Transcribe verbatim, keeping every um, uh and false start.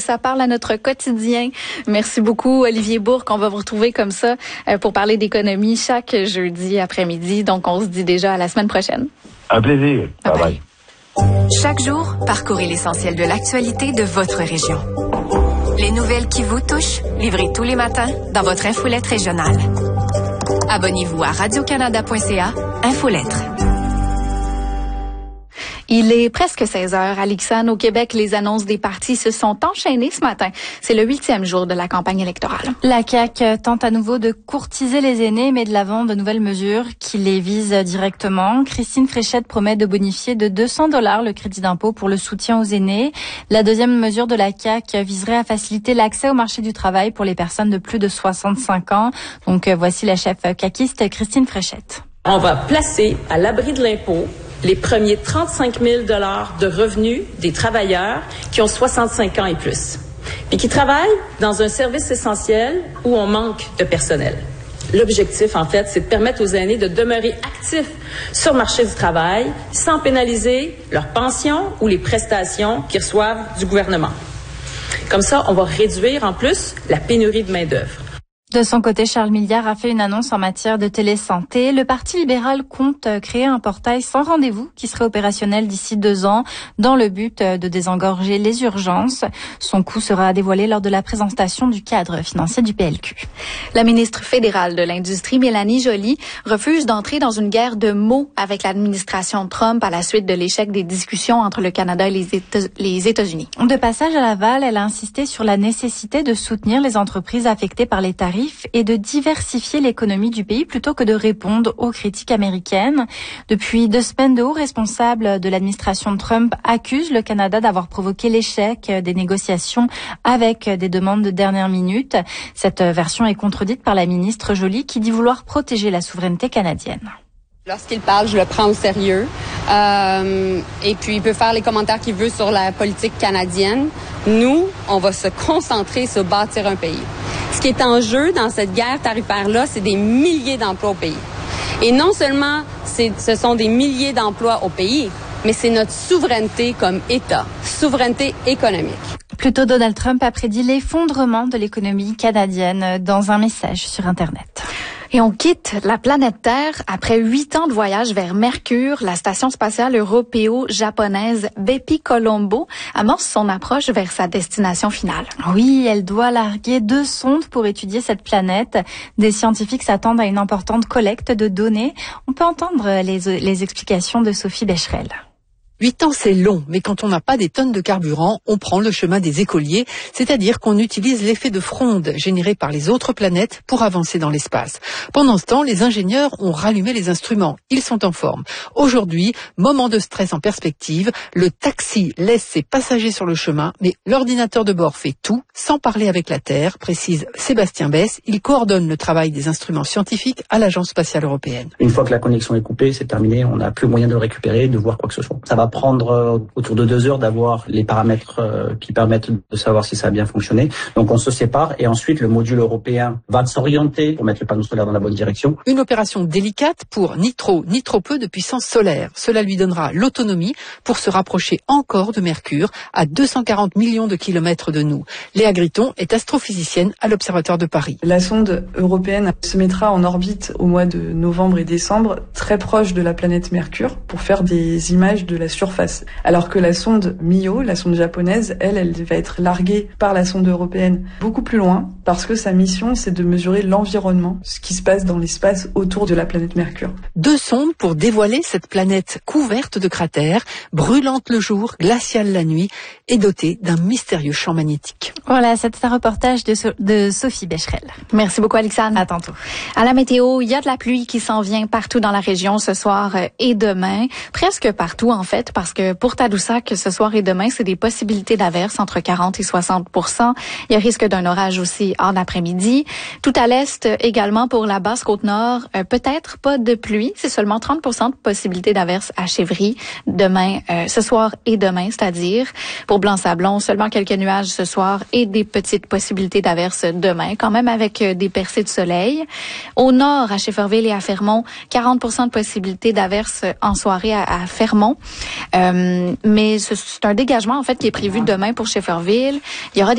ça parle à notre quotidien. Merci beaucoup, Olivier Bourque. On va vous retrouver comme ça pour parler d'économie chaque jeudi après-midi. Donc, on se dit déjà à la semaine prochaine. Un plaisir. Bye bye. Chaque jour, parcourez l'essentiel de l'actualité de votre région. Les nouvelles qui vous touchent, livrées tous les matins dans votre infolette régionale. Abonnez-vous à radio canada point c a, Infolettre. Il est presque seize heures. À l'Ixan, au Québec, les annonces des partis se sont enchaînées ce matin. C'est le huitième jour de la campagne électorale. La C A Q tente à nouveau de courtiser les aînés, mais de l'avant de nouvelles mesures qui les visent directement. Christine Fréchette promet de bonifier de deux cents dollars le crédit d'impôt pour le soutien aux aînés. La deuxième mesure de la C A Q viserait à faciliter l'accès au marché du travail pour les personnes de plus de soixante-cinq ans. Donc, voici la chef caquiste Christine Fréchette. On va placer à l'abri de l'impôt les premiers trente-cinq mille dollars de revenus des travailleurs qui ont soixante-cinq ans et plus, et qui travaillent dans un service essentiel où on manque de personnel. L'objectif, en fait, c'est de permettre aux aînés de demeurer actifs sur le marché du travail sans pénaliser leurs pensions ou les prestations qu'ils reçoivent du gouvernement. Comme ça, on va réduire en plus la pénurie de main-d'œuvre. De son côté, Charles Milliard a fait une annonce en matière de télésanté. Le Parti libéral compte créer un portail sans rendez-vous qui serait opérationnel d'ici deux ans dans le but de désengorger les urgences. Son coût sera dévoilé lors de la présentation du cadre financier du P L Q. La ministre fédérale de l'Industrie, Mélanie Joly, refuse d'entrer dans une guerre de mots avec l'administration Trump à la suite de l'échec des discussions entre le Canada et les, États- les États-Unis. De passage à Laval, elle a insisté sur la nécessité de soutenir les entreprises affectées par les tarifs et de diversifier l'économie du pays plutôt que de répondre aux critiques américaines. Depuis deux semaines, de hauts responsables de l'administration de Trump accusent le Canada d'avoir provoqué l'échec des négociations avec des demandes de dernière minute. Cette version est contredite par la ministre Joly qui dit vouloir protéger la souveraineté canadienne. Lorsqu'il parle, je le prends au sérieux. Euh, et puis, il peut faire les commentaires qu'il veut sur la politique canadienne. Nous, on va se concentrer sur bâtir un pays. Ce qui est en jeu dans cette guerre tarifaire-là, c'est des milliers d'emplois au pays. Et non seulement c'est, ce sont des milliers d'emplois au pays, mais c'est notre souveraineté comme État, souveraineté économique. Plus tôt, Donald Trump a prédit l'effondrement de l'économie canadienne dans un message sur Internet. Et on quitte la planète Terre après huit ans de voyage vers Mercure. La station spatiale européo-japonaise Bepi Colombo amorce son approche vers sa destination finale. Oui, elle doit larguer deux sondes pour étudier cette planète. Des scientifiques s'attendent à une importante collecte de données. On peut entendre les, les explications de Sophie Becherel. Huit ans, c'est long, mais quand on n'a pas des tonnes de carburant, on prend le chemin des écoliers, c'est-à-dire qu'on utilise l'effet de fronde généré par les autres planètes pour avancer dans l'espace. Pendant ce temps, les ingénieurs ont rallumé les instruments. Ils sont en forme. Aujourd'hui, moment de stress en perspective, le taxi laisse ses passagers sur le chemin, mais l'ordinateur de bord fait tout, sans parler avec la Terre, précise Sébastien Besse. Il coordonne le travail des instruments scientifiques à l'Agence spatiale européenne. Une fois que la connexion est coupée, c'est terminé, on n'a plus moyen de le récupérer, de voir quoi que ce soit. Ça va prendre euh, autour de deux heures d'avoir les paramètres euh, qui permettent de savoir si ça a bien fonctionné. Donc on se sépare et ensuite le module européen va s'orienter pour mettre le panneau solaire dans la bonne direction. Une opération délicate pour ni trop ni trop peu de puissance solaire. Cela lui donnera l'autonomie pour se rapprocher encore de Mercure à deux cent quarante millions de kilomètres de nous. Léa Griton est astrophysicienne à l'Observatoire de Paris. La sonde européenne se mettra en orbite au mois de novembre et décembre, très proche de la planète Mercure, pour faire des images de la surface. Alors que la sonde Mio, la sonde japonaise, elle, elle va être larguée par la sonde européenne beaucoup plus loin, parce que sa mission, c'est de mesurer l'environnement, ce qui se passe dans l'espace autour de la planète Mercure. Deux sondes pour dévoiler cette planète couverte de cratères, brûlante le jour, glaciale la nuit, et dotée d'un mystérieux champ magnétique. Voilà, c'est un reportage de, so- de Sophie Becherel. Merci beaucoup, Alexandre. À tantôt. À la météo, il y a de la pluie qui s'en vient partout dans la région ce soir et demain. Presque partout, en fait, parce que pour Tadoussac, ce soir et demain, c'est des possibilités d'averses entre quarante et soixante pour cent. Il y a risque d'un orage aussi en après-midi. Tout à l'est également pour la basse Côte-Nord, euh, peut-être pas de pluie. C'est seulement trente pour cent de possibilités d'averses à Chevry demain, euh, ce soir et demain, c'est-à-dire pour Blanc-Sablon, seulement quelques nuages ce soir et des petites possibilités d'averses demain, quand même avec euh, des percées de soleil. Au nord, à Shefferville et à Fermont, quarante pour cent de possibilités d'averses en soirée à, à Fermont. Euh, mais c'est un dégagement en fait qui est prévu demain pour Shefferville. Il y aura des